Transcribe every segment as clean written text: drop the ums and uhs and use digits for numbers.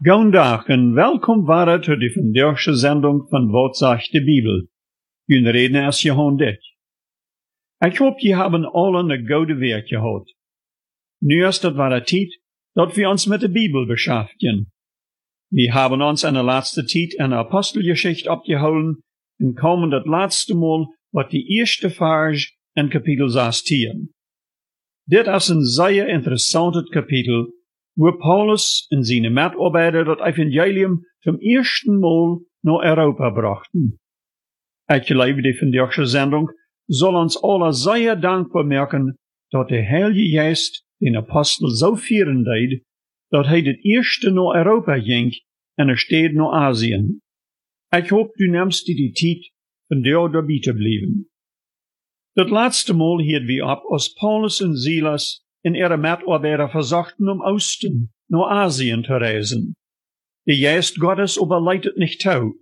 Goedendag en welkom waren tot de vandaagse zending van Wat zegt de Bibel. Uw reden is Johan dit. Ik hoop je hebben allen een goede week gehad. Nu is het ware tijd dat we ons met de Bibel beschäftigen. We hebben ons in de laatste tijd in de Apostelgeschichte opgehouden en komen het laatste Mal wat die eerste vers in kapitel 16. Dit is een zeer interessant kapitel, waar Paulus en zijn medarbeiter dat evangelium zum ersten Mal naar Europa brachten. Ik geloof die vandaagse zending zal ons alle zeer dankbaar maken dat de Heilige Geest den Apostel zo vieren deed, dat hij het eerste naar Europa ging en er steeds naar Azië. Ik hoop du neemst die tijd van daar daarbij te blijven. Dat laatste Mal hielden we op als Paulus en Silas en ihre medarbeiter versuchten Osten, naar Azië te reizen. De Geist Gottes aber leitet nicht toe.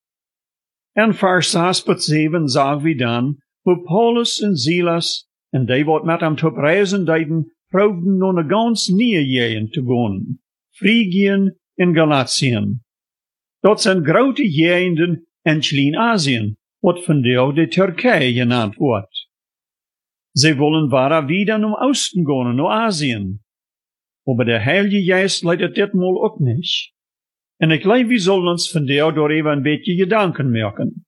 In vers 6-7 sagen wir dann, wo Paulus en Silas en die wat met hem op reizen deden, proefden naar een ganz nieuwe gegend te gaan, Phrygien en Galatien. Dat zijn grote gegenden in Klein-Asien, wat vandaag de Turkije genannt wordt. Ze willen ware wieder naar Osten gaan, naar Azië. Aber der Heilige Geist leidt ditmaal ook niet. En ik geloof, we zullen ons vandaag door even een beetje gedanken maken.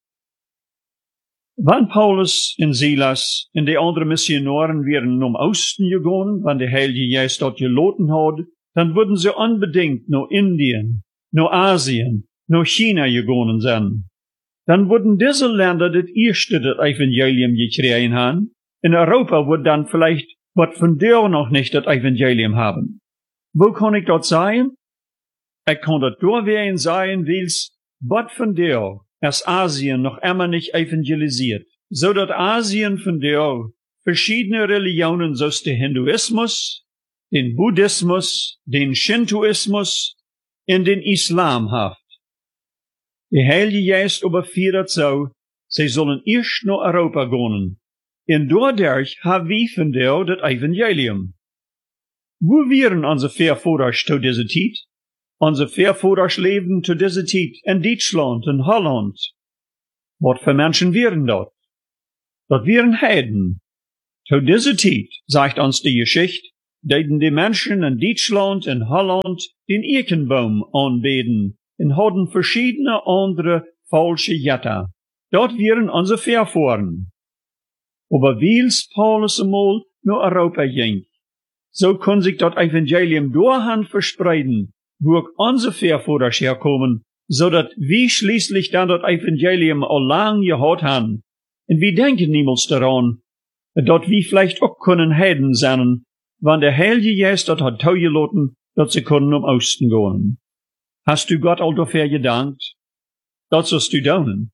Wanneer Paulus en Silas en de andere missionaren wären naar Osten gegaan, wanneer de Heilige Geist dat gelaten had, dan würden ze unbedingt naar Indien, naar Azië, naar China gegaan zijn. Dan würden diese Länder het eerste dat Evangelium gekregen haben. In Europa wird dann vielleicht, wat von der noch nicht das Evangelium haben. Wo kann ich das sagen? Ich kann das durchwehen sagen, weil's, wat von der ist Asien noch immer nicht evangelisiert. So dass Asien von der verschiedene Religionen, so ist der Hinduismus, den Buddhismus, den Shintoismus und den Islam haft. Der Heilige Geist aber führt so, sie sollen erst nach Europa gehen. En doordat hebben we vandaag dat evangelium. Wo wären onze Voorvouders zu dieser tijd? Onze Voorvouders leefden zu dieser tijd in Duitsland en Holland. Wat voor mensen wären dat? Dat wären Heiden. Zu dieser tijd, sagt uns die Geschichte, deden die Menschen in Duitsland en Holland den Eichenbaum aanbeden en hadden verschiedene andere falsche Götter. Dat wären onze Voorvouders. Aber weils Paulus einmal nach Europa ging, so kann sich das Evangelium durchhand verspreiden, wo auch unsere Voorvouders herkommen, so dass wir schließlich dann das Evangelium allang gehört haben. Und wir denken niemals daran, dass wir vielleicht auch können Heiden sein, wann der Heilige Geist das hat zugelassen, dass sie können Osten gehen. Hast du Gott all dafür gedankt? Das sollst du tun.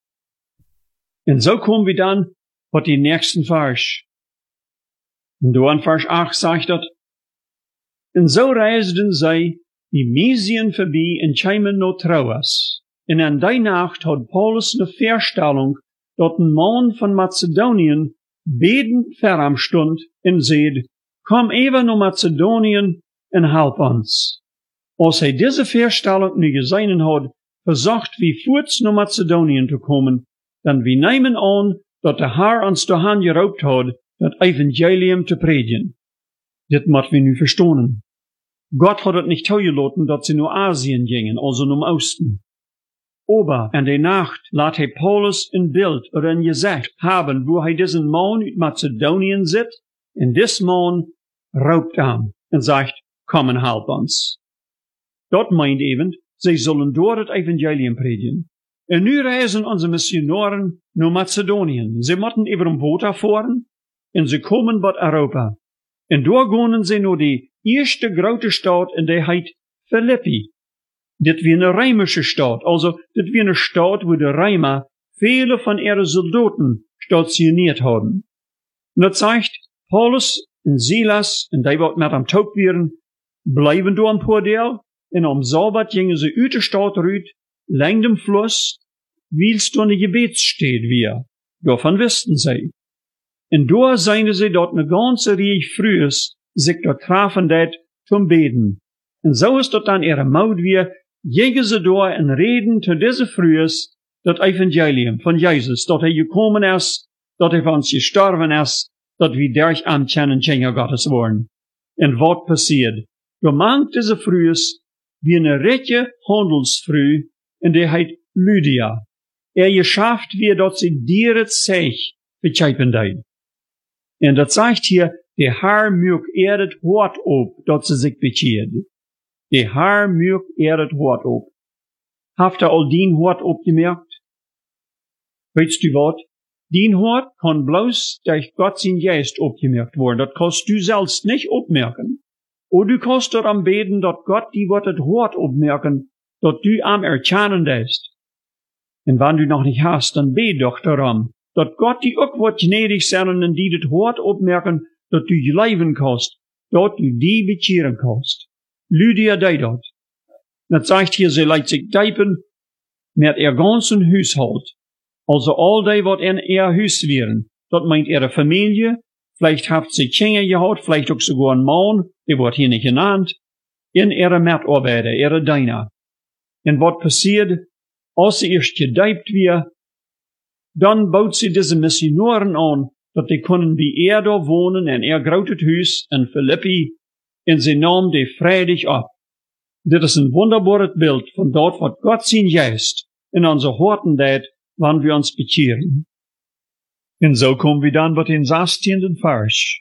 Und so kommen wir dann wat die nächsten Vers. Und da in Vers 8 sagt dat, en so reisden zij die Mesien voorbij en kwamen naar Troas. En an die Nacht had Paulus eine Verstellung, dat een man van Macedonien bedend ver am stund en zeid, kom even naar Macedonien en help ons. Als hij deze Verstellung nu gezien had, verzocht wie voorts naar Macedonien te komen, dan wie nemen aan dat de Heer ons de hand geroopt had, dat Evangelium te predigen. Dit moet we nu verstonen. Gott hat het nicht toegelaten, dat sie naar Asien gingen, also naar Osten. Aber in der Nacht laat hij Paulus een beeld oder een gezicht haben, wo hij diesen man uit Macedonien zit, en dis man roopt aan en zegt, kom en help ons. Dat meint even, zij zullen door het Evangelium predigen. En nu reizen onze missionaren naar Macedonien. Ze moeten over een boot erfahren en ze komen bij Europa. En daar gaan ze naar de eerste grote stad en die heet Philippi. Dit weer een Rijmische stad, also dit weer een stad waar de Rijmer vele van ihre Soldaten stationiert hadden. En dat zegt, Paulus en Silas en die wat met hem taub waren, blijven door een paar deel en om Sabbat gingen ze uit de stad uit, lang dem Fluss, wils da ne Gebetsstätte wir. Davon wussten sie. Und da seien sie dort ne ganze Reich frühes, sich dort trafen det zum Beten. En zo is dat dan ihre Maut weer, jegen ze door en reden te deze Frühes, dat Evangelium von Jesus, dat hij gekommen is, dat hij voor ons gestorven is, dat we durch aankennen Kinder Gottes worden. En wat passiert? Door maakt deze Frühes wie een rijke handelsfrüh, en die heet Lydia. Geschaft wie dat ze dir het zich bekijpen deed. En dat zegt hier, die haar mjuk het hart op, dat ze zich bekeert. Die haar mjuk het hart op. Haft al dien hart opgemerkt? Weißt du wat? Dien hart kann bloß durch Gott sein Geist opgemerkt worden. Dat kannst du selbst nicht opmerken. O du kannst daran beten, dat Gott die wat het hart opmerken, dat du am erkennen deist. En wann du noch nicht hast, dann bet doch daran, dat Gott die ook wat gnädig zijn en die het hart opmerken, dat du je leven kannst, dat du die bekehren kannst. Lydia deed dat. Dat zegt hier, ze leidt zich diepen met ihr ganzen huishalt. Also all die wat in ihr huis wären. Dat meint ihre Familie, vielleicht habt sie Kinder gehabt, vielleicht auch sogar ein Mann, die wird hier nicht genannt, in ihre Mitarbeiter, ihre Diener. En wat passiert? Als sie erst gedeibt wir, dann baut sie diese Missionaren an, dat die können wie da wohnen in ihr großes Huis in Philippi, en sie nahm die freudig ab. Dit is een wunderbares Bild von dort, wat Gott sein Geist in onze Horten deed, wann wir uns bekehren. En so kommen wir dann bei den 16. Vers.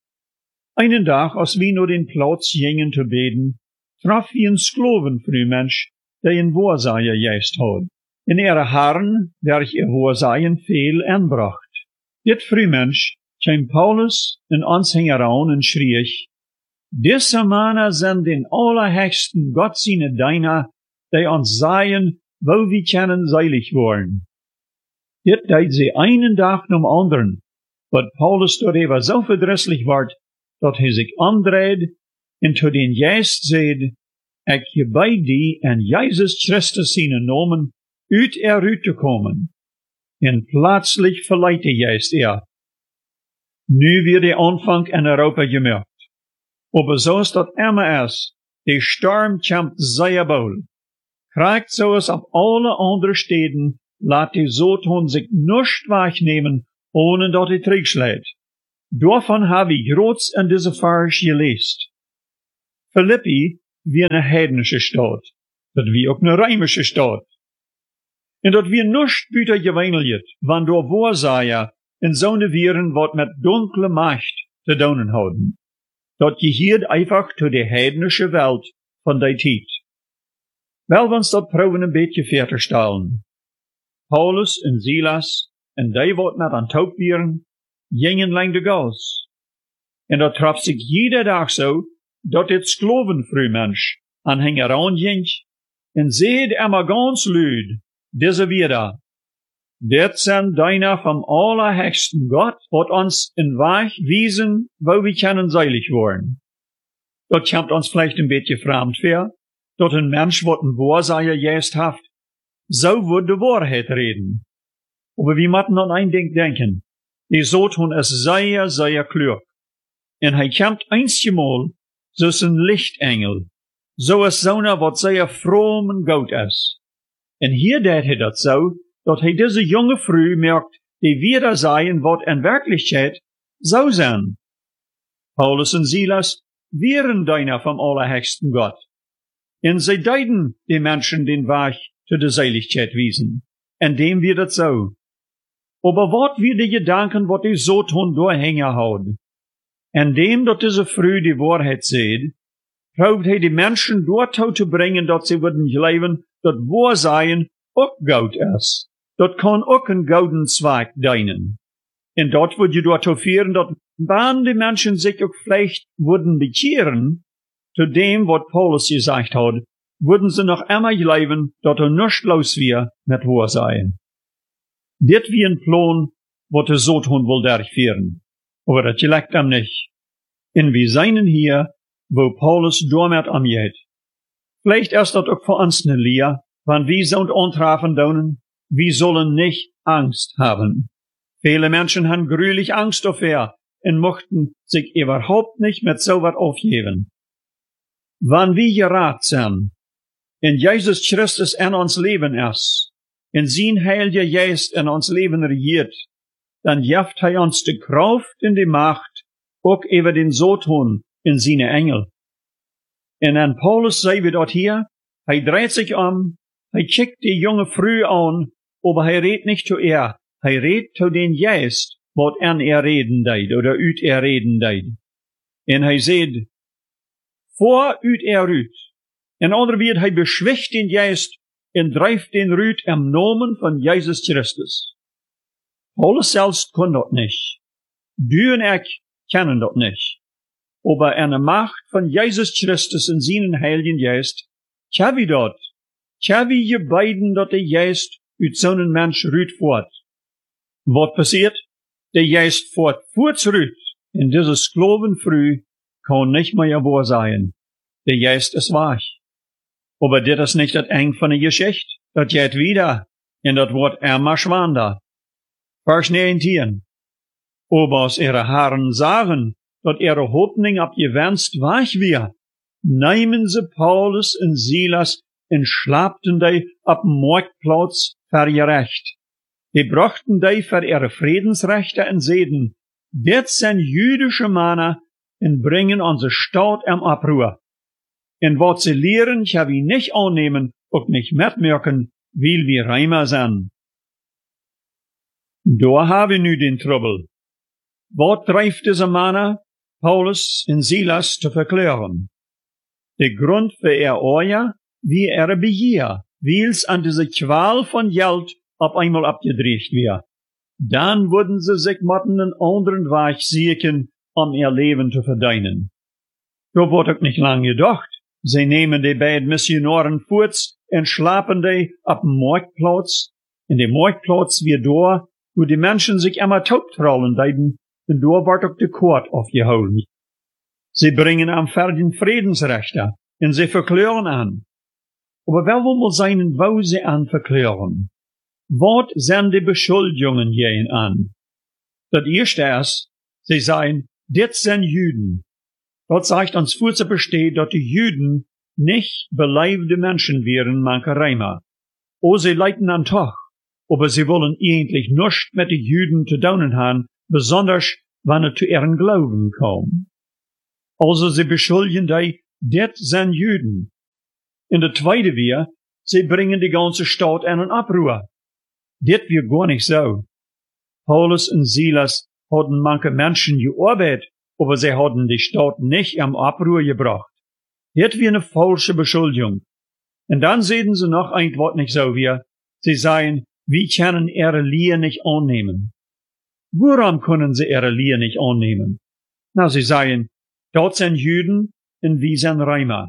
Einen Tag, als wir nur den Platz gingen zu beten, traf wir een Sklovenfrühmensch, der in Woorsaien geist had. En ihre Herren, welch ihr Woorsaien veel aanbracht. Dit Frühmensch kwam Paulus en ons hing aan en schreef, Diese Männer sind den allerhöchsten Gott seine Diener, die uns sagen, wo wir können seilig worden. Dit deed sie einen Tag nach dem anderen, wat Paulus darüber so verdrießlich ward, dat hij sich andreht en zu den Geist seht, ik je bij die en Jesus Christus seine Namen uit te komen. En plötzlich verleiht der Geist Nu wird der Anfang in Europa gemerkt. Aber so ist dat immer is, der Sturm kämpft sehr wohl. Kriegt so es auf alle anderen Städten, laat die Satan sich nicht wegnehmen, ohne dat hij terugschlägt. Davon habe ich groß in diese Vers gelesen. Philippi wie eine heidnische Stadt, dat wie auch eine römische Stadt. En dat wie nicht büter gewöhnlich, wann do Woorsaien in zo'n vieren wat met dunkle Macht te doen houden. Dat gehört einfach zu der heidnische Welt von der Zeit. Wel wir uns dat proben een beetje verder stellen. Paulus en Silas en die wat met aan taub vieren, gingen lang de gas. En dat traf zich jeder dag zo, dat dit Sklovenfrühmensch aan hen ging, en zeed immer ganz luid, diese wieder. Dit zijn Diener vom allerhöchsten Gott, wat ons in Weg wiesen, wo wir können seilig worden. Dat kommt ons vielleicht een beetje vreemd voor, dat een mens wat een Woorsaie geest haft, so wird de Wahrheit reden. Aber wir müssen an ein Ding denken. Die Satan ist sehr, sehr klug. En hij kommt einmal, so ist ein Lichtengel. So ist so einer, wat sehr fromm und gut ist. En hier deed hij dat so, dat hij diese junge Früh merkt, die wieder seien, wat in Wirklichkeit so zijn. Paulus en Silas wären Diener vom allerhöchsten Gott. En sie deiden die Menschen den Weg zu der Seligkeit wiesen. En dem wird het so. Aber wat wir die Gedanken, wat die Satan doorhängen houden? En dem, dat diese Früh die Wahrheit seht, probt hij die Menschen dorthin zu bringen, dat sie würden glauben, dat Woorsaien ook goud is. Dat kan ook een gouden Zweig dienen. En dat würde dorthin führen, dat wann die Menschen sich auch vielleicht würden bekehren, zu dem, wat Paulus gesagt hat, würden sie noch immer glauben, dat nicht los wir mit Woorsaien. Dit wie ein Plan, wat de Satan will durchführen. Aber dat geleckt ihm nicht. En wir seien hier, wo Paulus damit angeht. Vielleicht ist das auch für uns eine Lehre, wenn wir so antreffen können, wir sollen nicht Angst haben. Viele Menschen haben grülich Angst davor und möchten sich überhaupt nicht mit so was aufgeben. wann wir geraad zijn, en Jesus Christus in ons leven is, en zijn heilige geest in ons leven regiert, dan geeft hij ons de kracht en de macht, ook over den Satan en zijn engel. En aan Paulus zei we dat hier, hij dreht sich om, hij kijkt die jonge vrouw aan, aber hij redt nicht zu hij redt zu den Geist, wat an reden deed, oder uit reden deed. En hij zegt, voor uit uit. In andere woorden, hij beschwicht den Geist en drijft den uit im Namen van Jesus Christus. Paulus selbst kon dat nicht. Du en ik kennen dat nicht. Aber an der Macht von Jesus Christus in seinen Heiligen Geist, tja wie dat. Tja wie je beiden dat de Geist uit zo'n Mensch ruht fort. Wat passiert? De Geist fort ruht. En diese Sklavenfrau kann nicht mehr wahr sein. Der Geist ist wach. Aber dit is nicht das Eng von der Geschichte. Das geht wieder. En dat wordt immer schwander. Vers 19. Aber als ihre Herren sagen, dat ihre Hoffnung abgewenst wach wir, nehmen sie Paulus und Silas en schlapten die ab dem Marktplatz für ihr Recht. Die brachten die für ihre Friedensrechte en zeiden, dit zijn jüdische Männer en bringen onze Staat im Abruhr. En wat sie lehren, kann wir nicht annehmen und nicht mitmerken, weil wir Reimer sind. Da haben wir nu den Trouble. Wat drijft diese Männer, Paulus en Silas zu verklären? Der Grund für ihr Oja, wie ihre Begier, weil's an diese Qual von Geld auf einmal abgedreht wird. Dann würden sie sich mit einen anderen Weg suchen, ihr Leben zu verdienen. Da wird auch nicht lange gedacht. Sie nehmen die beiden Missionaren fort und schlafen die auf dem Marktplatz. In dem Marktplatz wird da, wo die Menschen sich immer tautrollen deiden, und da wird auch die Court aufgeholt. Sie bringen am fertigen Friedensrechte, und sie verklären an. Aber wer will mal sein, wo sie an verklären? Wat sind die Beschuldigungen gehen an? Das erste ist, sie sagen, dit sind Juden. Dort sagt uns vor zu bestehen, dass die Juden nicht beleibte Menschen wären, manche Reimer. O sie leiden an Tag, aber sie wollen eigentlich nichts mit den Juden zu tun haben, besonders wenn es zu ihren Glauben kommt. Also sie beschuldigen die, dit sind Juden. In der zweite wir, sie bringen die ganze Stadt in einen Abruhr. Dit wird gar nicht so. Paulus und Silas hatten manche Menschen gearbeitet, aber sie hatten die Stadt nicht im Abruhr gebracht. Dit wird eine falsche Beschuldigung. Und dann sehen sie noch ein Wort nicht so wie, sie sagen, wir können ihre Lehre nicht annehmen. Woran können sie ihre Lehre nicht annehmen? Na, sie sagen, dort sind Juden und wir sind Reimer.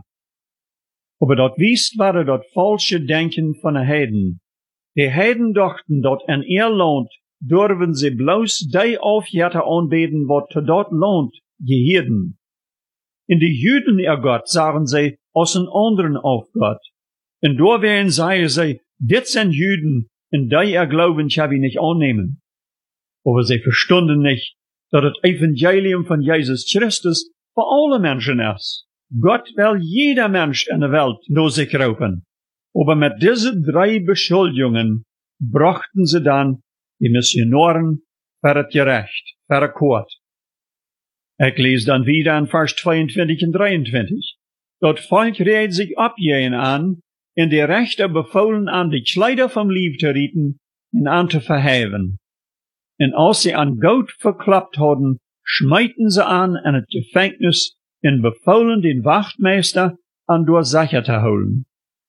Aber dort wisst war das falsche Denken von den Heiden. Die Heiden dachten, dort in ihr Land dürfen sie bloß die Aufjährte anbeten, wat zu dort Land gehirden. In die Juden ihr Gott sagen sie aus einem anderen Aufgott. Und da werden sie, dit sind Juden, und die ihr Glauben kann ich nicht annehmen. Aber sie verstanden nicht, dass das Evangelium von Jesus Christus für alle Menschen ist. Gott will jeder Mensch in der Welt nur sich rufen. Aber mit diesen 3 Beschuldigungen brachten sie dann die Missionaren für das Gerecht, für das Court. Ich lese dann wieder in Vers 22 und 23. Dort Volk redet sich abgehen an, in die Rechter befohlen an, die Kleider vom Lieb zu rieten und an zu verheven. Und als sie an Gold verklappt hadden, schmeiten sie an het Gefängnis und befohlen den Wachtmeister an Durchsacher zu holen.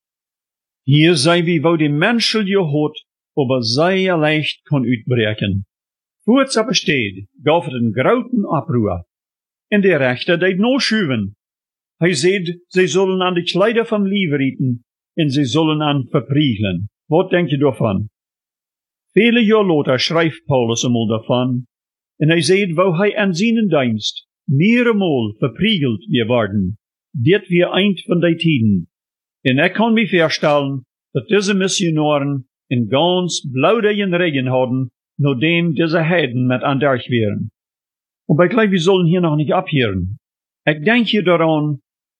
Hier sei wie wo die Menschen gehot, aber sei leicht kon uitbreken. Voorts op steed gaf het een groten Abruhr. En de Rechter deed no schuwen. Hij zei, sie sollen an die Kleider vom Lieb rieten, en sie sollen an verpriegeln. Wat denk je daarvan? Vele jaar later schrijft Paulus eenmaal daarvan, en hij zei, wo hij aan zijn dienst meermaal verpriegeld geworden. Dit weer eind van die tijden. En ik kan me voorstellen, dat deze missionaren een ganz blauwdigen Regen hadden, nachdem diese Heiden mit an Derch wären. Und ich glaube, wir sollen hier noch nicht abhören. Ich denke hier daran,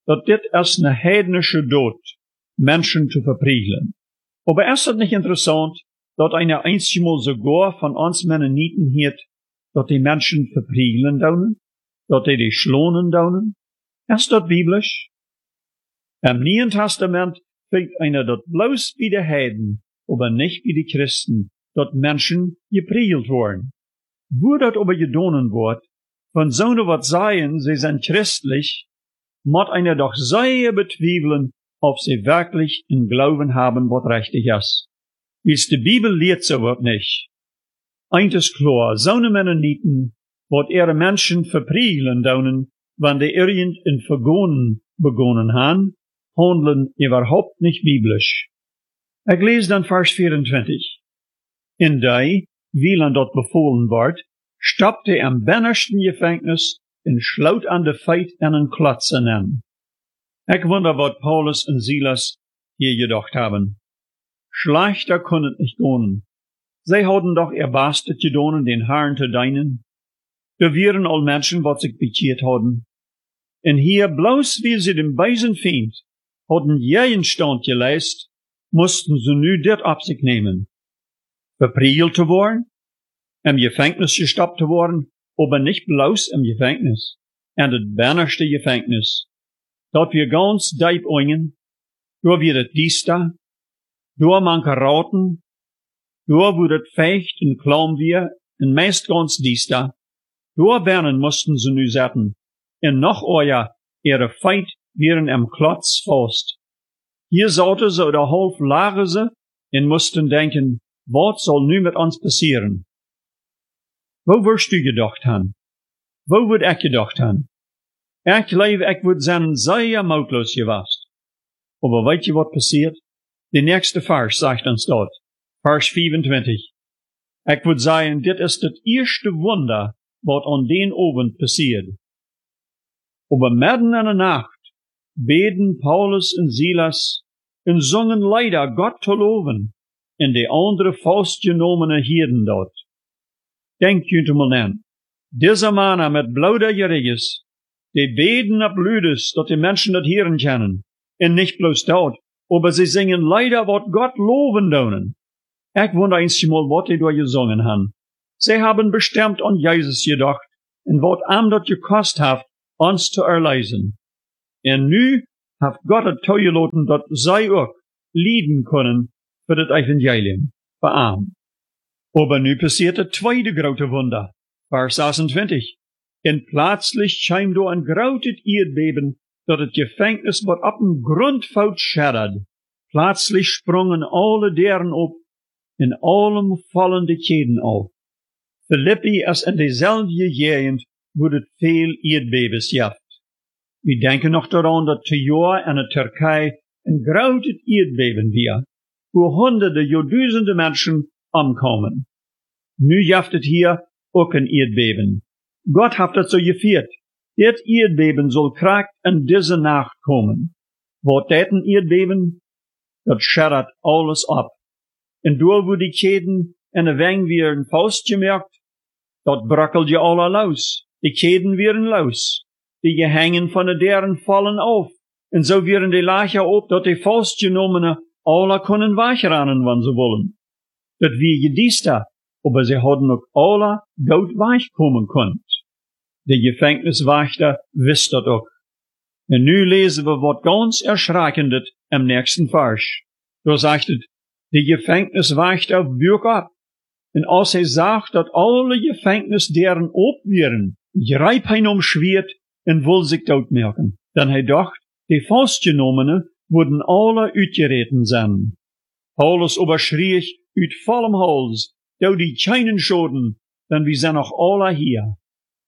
dat dit als een heidnische dood, Menschen zu verpriegeln. Aber ist das nicht interessant, dat einer einstmal sogar von uns Mennoniten hiert, dat die Menschen verpriegeln daunen, dat die schlonen daunen? Ist das biblisch? Im Neuen Testament fängt einer dat bloß bei den Heiden, aber nicht bei den Christen, dat Menschen gepriegelt worden. Wo dat aber gedonen wird, von so ne wat seien, sie sind christlich, muss einer doch sehr betweifeln, ob sie wirklich in Glauben haben, was richtig ist. Wie's die Bibel lehrt so wat nicht. Eint ist klar, so ne Mennoniten, wat ihre Menschen verpriegeln daunen, wann die irgend in Vergonen begonnen han, handeln überhaupt nicht biblisch. Ich lese dann Vers 24. In die, wie an dort befohlen ward, stapte am bennersten Gefängnis in Schlaut an de Feit en een Klotzen an. Ich wonder, wat Paulus und Silas hier gedacht haben. Schlechter können nicht gehen. Sie hadden doch erbastet gedonen, den Herrn zu dienen. Da wären all Menschen, wat sich bekehrt hadden. Und hier, bloß wie sie dem beisen Feind hadden jeden Stand geleist, mussten sie nu dit ab sich nehmen. Verpriegelt zu worden, im Gefängnis gestoppt zu worden, aber nicht bloß im Gefängnis, en het bennerste Gefängnis. Dat wir ganz diep oingen, door wir het diesta, door manke rauten, door wo het fecht en klaum wir, en meist ganz diesta, door bernen mussten sie nu zetten, en noch oja, ihre Feit wären am Klotz fast. Hier sauten sie oder half lagen sie, en mussten denken, wat soll nu mit uns passieren? Wo wirst du gedacht han? Wo würd ich gedacht han? Ich glaube, ich würd sein sehr mautlos gewast. Aber weet je wat passiert? De nächste Vers sagt uns dort, Vers 25. Ich würd sagen, dit ist das erste Wunder, wat an den Abend passiert. Aber mitten in der Nacht beten Paulus und Silas und sungen leider Gott zu loben in die andere festgenommene Hirden dort. Denkt je mal an. Dieser Mann mit blauder Jeriges, die beten ab Lüdes, dat die Menschen das hören können. Und nicht bloß dort, aber sie singen leider, wat Gott loben donen. Ich wundere einmal, wat die da gesungen haben. Sie haben bestimmt an Jesus gedacht, und wat am dat gekost hat, uns zu erleisen. Und nu hat Gott het toegelaten, dat sie auch lieben können für das Evangelium. Verarm. Aber nu passiert das zweite grote Wunder. Vers 26. Und plötzlich scheint do ein grautet Erdbeben, dat het Gefängnis wat ab dem Grundfout scheddert. Plötzlich sprongen alle deren op, in allem fallen die Käden auf. Philippi ist in dezelfde Gegend, wo het veel Erdbebens jaft. Wir denken noch daran, dat te Jahr in der Türkei ein grautet Erdbeben wir, wo hunderte, ja duizenden Menschen omkommen. Nu jaft het hier ook een Erdbeben. Gott hat das so geführt. Dit Erdbeben soll krakt in diese Nacht kommen. Wat dat een Erdbeben? Dat scheddert alles ab. En door wo die Käden en de weng weer vastgemerkt, dat brakkelt je alle los. Die Käden werden los. Die gehangen van de deren vallen auf. En so werden die Lacher op, dat die vastgenommene alle kunnen wegrennen, wann sie wollen. Dat wie gediest hat, aber sie hadden ook alle goed wegkommen können. De Gefängniswächter wisst dat ook. En nu lezen we wat ganz erschreckendet im nächsten Vers. Da sagt het, de Gefängniswächter büg ab. En als hij zag dat alle Gefängnis deren op wären, grijp hij Schwert en wil zich doodmerken. Dan hij dacht, die vastgenommene würden alle uitgereten zijn. Paulus aber schrie uit vollem Hals, do die keinen Schoden, denn wir sind noch alle hier.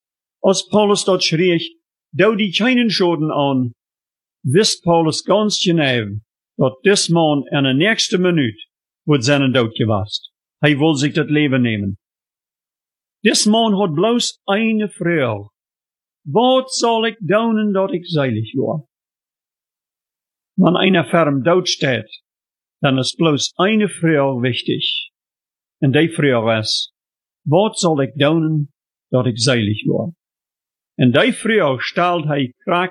Als Paulus dort schrie, do die keinen Schoden an, wisst Paulus ganz genau, dat dis man in der nächsten Minute wird seinen Tod gewast. Hij will sich das Leben nehmen. Dis man hat bloß eine Frage. Wat soll ich daunen, dat ich seilig war? Wenn einer ferm Tod steht, dann ist bloß eine Frage wichtig. Und die Frage ist, wat soll ich daunen, dat ich seilig war? Und die Frage stellt hij krakt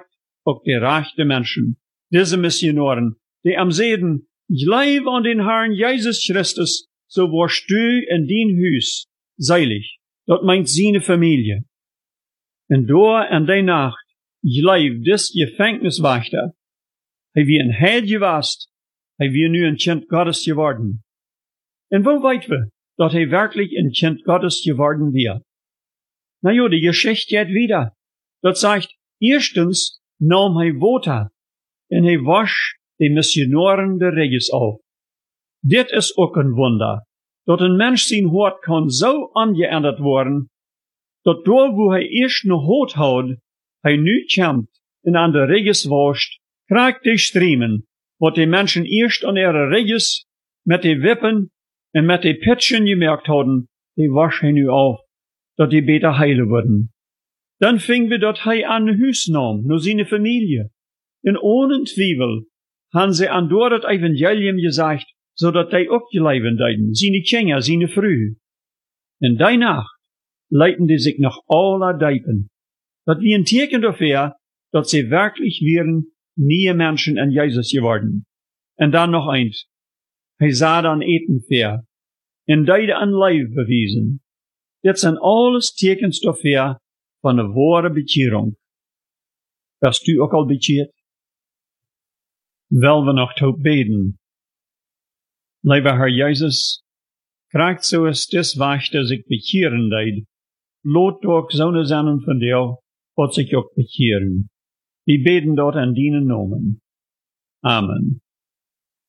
auch die rechte Menschen, diese Missionoren, die am Seden, Gleib an den Herrn Jesus Christus, so warst du in dein Huis seilig. Dat meint seine Familie. En door en die Nacht, gleib dis Gefängniswächter, wie een Held gewast, wie nu een Kind Gottes geworden. En wo weit we, dat wirklich een Kind Gottes geworden wir? Na ja, die Geschichte geht wieder. Dat sagt, erstens nahm Water, en wasch die Missionoren der Reges auf. Dit is ook een Wunder, dat een mens zijn hart kan zo angeändert worden, dat door wo eerst nog hout houdt, nu kämpt en aan de Reges wascht, krijgt die Striemen, wat die Menschen eerst an ihre Reges met die Wippen en met die Pitschen gemerkt hadden, die wasch nu auf, dat die beter heile worden. Dan fing we dat aan huis nam, nur seine Familie. En ohne Twiebel han sie an door het Evangelium gesagt, zodat die ook geleven deiden, seine Kinder, seine Früh. En die Nacht leiten die sich nach aller Deipen. Dat wie ein Teken dafür, dat sie wirklich wären nie Menschen an Jesus geworden. En dan noch eins. Sah dann eten fair. En deide an Leib bewiesen. Dit zijn alles Tekens dafür van een wahre Bekehrung. Wirst du ook al bekeerd? Wel we nog tot beten. Lieber Herr Jesus, krijgt so es des Wächter sich bekehren deid. Lot doch zo'n Samen von dir, wat sich auch bekehren. Die beten dort an deinen Namen. Amen.